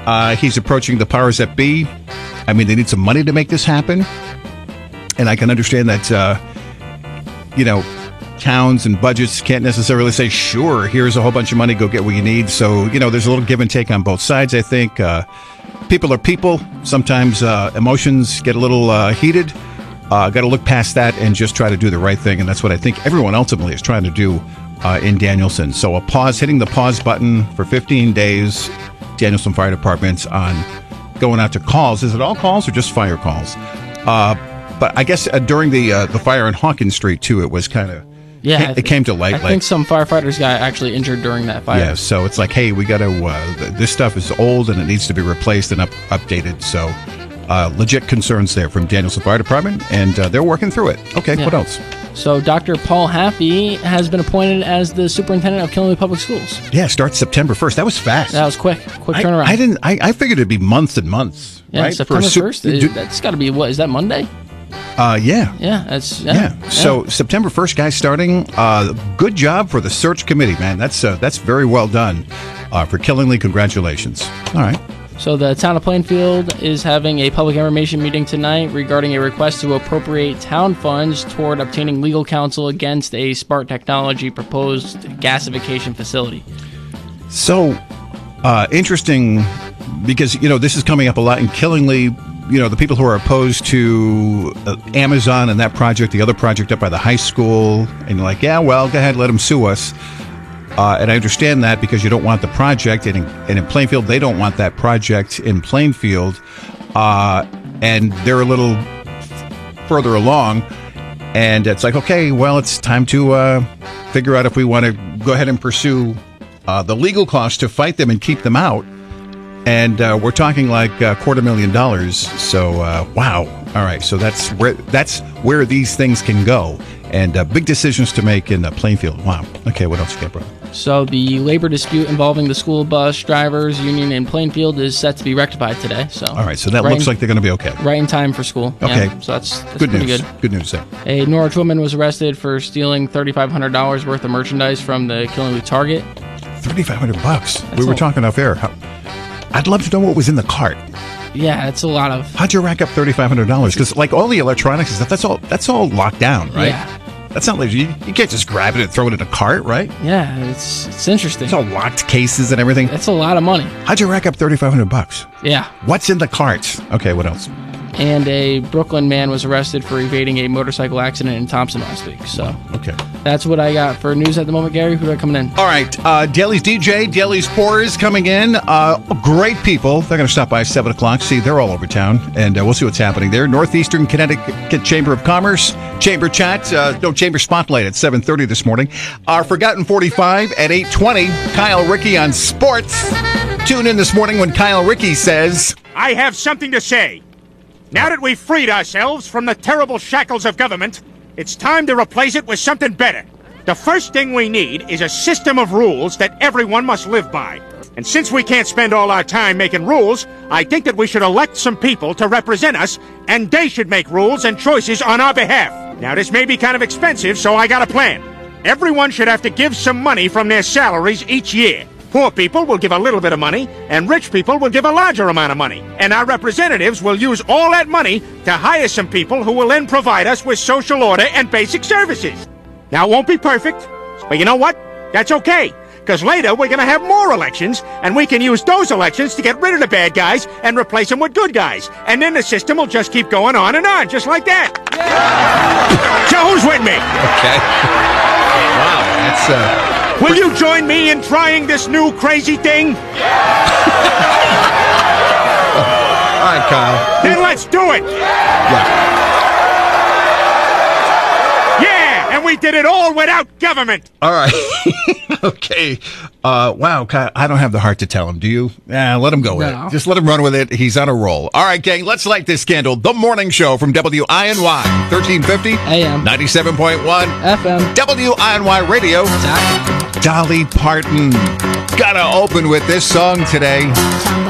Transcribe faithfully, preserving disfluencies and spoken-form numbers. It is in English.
Uh, he's approaching the powers that be. I mean, they need some money to make this happen. And I can understand that, uh, you know, towns and budgets can't necessarily say, sure, here's a whole bunch of money, go get what you need. So, you know, there's a little give and take on both sides, I think. Uh, people are people. Sometimes uh, emotions get a little uh, heated. Uh, got to look past that and just try to do the right thing. And that's what I think everyone ultimately is trying to do uh, in Danielson. So a pause, hitting the pause button for fifteen days, Danielson Fire Department on going out to calls. Is it all calls or just fire calls? Uh, but I guess uh, during the uh, the fire on Hawkins Street, too, it was kind of, yeah, it, it came to light. I like, think some firefighters got actually injured during that fire. Yeah, so it's like, hey, we got to, uh, this stuff is old and it needs to be replaced and up, updated. So uh, legit concerns there from Danielson Fire Department, and uh, they're working through it. Okay, yeah. What else? So Doctor Paul Happy has been appointed as the superintendent of Killingly Public Schools. Yeah, starts September first. That was fast. That was quick. Quick I, turnaround. I didn't. I, I figured it'd be months and months. Yeah, right? September first. Su- that's got to be, what, is that Monday? Uh, yeah. Yeah, that's yeah. yeah. yeah. So September first, guys, starting. Uh, good job for the search committee, man. That's uh, that's very well done. Uh, for Killingly, congratulations. All right. So the town of Plainfield is having a public information meeting tonight regarding a request to appropriate town funds toward obtaining legal counsel against a Spark Technology proposed gasification facility. So uh, interesting, because, you know, this is coming up a lot in Killingly. You know, the people who are opposed to uh, Amazon and that project, the other project up by the high school, and you're like, yeah, well, go ahead, let them sue us. Uh, and I understand that because you don't want the project, and in, and in Plainfield, they don't want that project in Plainfield, uh, and they're a little further along, and it's like, okay, well, it's time to uh, figure out if we want to go ahead and pursue uh, the legal costs to fight them and keep them out, and uh, we're talking like a quarter million dollars. So, uh, wow, all right, so that's where that's where these things can go, and uh, big decisions to make in uh, Plainfield. Wow. Okay, what else you got, bro? So the labor dispute involving the school bus drivers union in Plainfield is set to be rectified today. So all right, so that right looks in, like they're going to be okay. Right in time for school. Okay, yeah, so that's, that's good pretty news. good. Good news there. A Norwich woman was arrested for stealing thirty-five hundred dollars worth of merchandise from the Killingly Target. Thirty-five hundred bucks. That's We were a, talking off air. How, I'd love to know what was in the cart. Yeah, it's a lot of. How'd you rack up thirty-five hundred dollars? Because like all the electronics and stuff, that's all that's all locked down, right? Yeah. That's not like you, you can't just grab it and throw it in a cart, right? Yeah, it's it's interesting. It's all locked cases and everything. That's a lot of money. How'd you rack up thirty-five hundred bucks? Yeah. What's in the cart? Okay, what else? And a Brooklyn man was arrested for evading a motorcycle accident in Thompson last week. So okay, that's what I got for news at the moment, Gary. Who are coming in? All right, uh, Daly's D J, Daly's Pours coming in. Uh, great people. They're going to stop by at seven o'clock. See, they're all over town, and uh, we'll see what's happening there. Northeastern Connecticut Chamber of Commerce, Chamber Chat, uh, no, Chamber Spotlight at seven thirty this morning. Our Forgotten forty-five at eight twenty. Kyle Rickey on sports. Tune in this morning when Kyle Rickey says, I have something to say. Now that we've freed ourselves from the terrible shackles of government, it's time to replace it with something better. The first thing we need is a system of rules that everyone must live by. And since we can't spend all our time making rules, I think that we should elect some people to represent us, and they should make rules and choices on our behalf. Now, this may be kind of expensive, so I got a plan. Everyone should have to give some money from their salaries each year. Poor people will give a little bit of money, and rich people will give a larger amount of money. And our representatives will use all that money to hire some people who will then provide us with social order and basic services. Now, it won't be perfect, but you know what? That's okay, because later we're going to have more elections, and we can use those elections to get rid of the bad guys and replace them with good guys. And then the system will just keep going on and on, just like that. Yeah. So who's with me? Okay. Wow, that's... uh. Will you join me in trying this new crazy thing? Yeah. All right, Kyle. Then let's do it. Yeah. Yeah, and we did it all without government. All right. Okay. Uh, wow, Kyle, I don't have the heart to tell him. Do you? Yeah, let him go with no. it. Just let him run with it. He's on a roll. All right, gang, let's light this candle. The Morning Show from W I N Y, thirteen fifty A M, ninety-seven point one F M, W I N Y Radio. Dolly Parton. Gotta open with this song today.